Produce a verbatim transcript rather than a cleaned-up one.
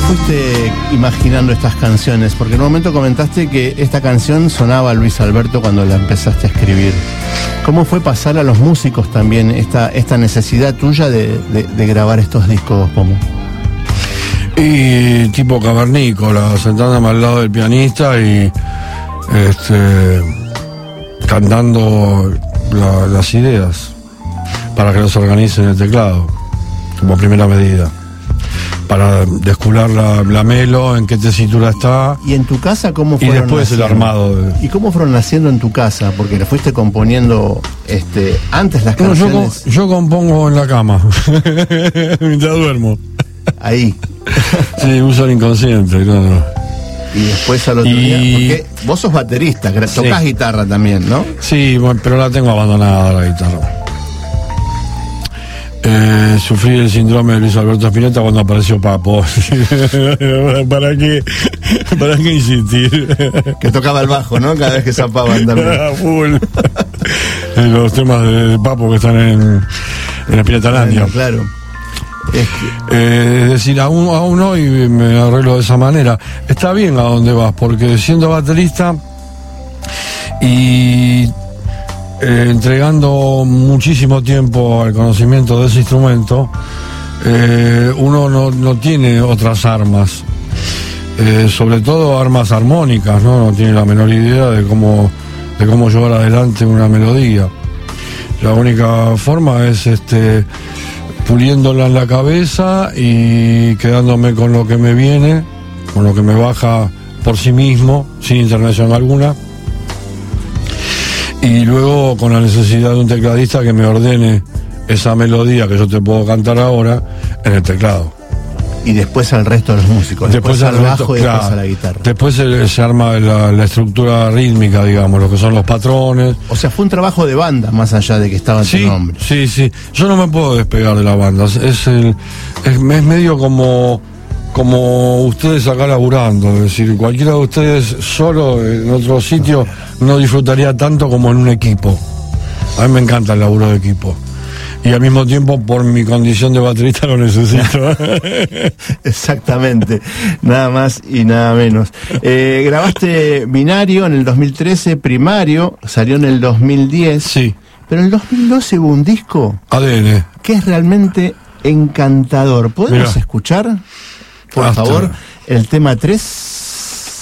fuiste imaginando estas canciones? Porque en un momento comentaste que esta canción sonaba a Luis Alberto cuando la empezaste a escribir. ¿Cómo fue pasar a los músicos también esta, esta necesidad tuya de, de, de grabar estos discos, Pomo? Y tipo cavernícola, sentándome al lado del pianista y este, cantando la, las ideas para que los organice en el teclado, como primera medida, para descubrir la, la melo, en qué tesitura está. ¿Y en tu casa cómo y fueron después naciendo? el armado de... ¿Y cómo fueron naciendo en tu casa? Porque le fuiste componiendo este, antes las No, canciones. yo, yo compongo en la cama mientras duermo. Ahí. Sí, uso el inconsciente, no, no. Y después al otro Y... día, porque vos sos baterista, tocás Sí. guitarra también, ¿no? Sí, bueno, pero la tengo abandonada la guitarra. Eh, sufrí el síndrome de Luis Alberto Spinetta cuando apareció Papo. ¿Para qué? ¿Para qué insistir? Que tocaba el bajo, ¿no? Cada vez que zapaban también. Full. Los temas de Papo que están en, en la Piratalandia. Bueno, claro. Es que... Eh, es decir, aún, aún hoy me arreglo de esa manera. Está bien a dónde vas, porque siendo baterista y eh, entregando muchísimo tiempo al conocimiento de ese instrumento, eh, uno no, no tiene otras armas, eh, sobre todo armas armónicas, ¿no? No tiene la menor idea de cómo, de cómo llevar adelante una melodía. La única forma es este puliéndola en la cabeza y quedándome con lo que me viene, con lo que me baja por sí mismo, sin intervención alguna, y luego con la necesidad de un tecladista que me ordene esa melodía que yo te puedo cantar ahora en el teclado. Y después al resto de los músicos, después, después al bajo y después claro, a la guitarra. Después se, se arma la, la estructura rítmica, digamos, lo que son los patrones. O sea, fue un trabajo de banda, más allá de que estaba sí, tu nombre. Sí, sí. Yo no me puedo despegar de la banda. Es, el, es, es medio como, como ustedes acá laburando. Es decir, cualquiera de ustedes solo en otro sitio no disfrutaría tanto como en un equipo. A mí me encanta el laburo de equipo. Y al mismo tiempo, por mi condición de baterista, lo necesito. Exactamente, nada más y nada menos. Eh, grabaste Binario en el dos mil trece, Primario, salió en el dos mil diez. Sí. Pero en el dos mil doce hubo un disco A D N, que es realmente encantador. ¿Podemos Mirá. escuchar, por Hasta. favor, el tema tres?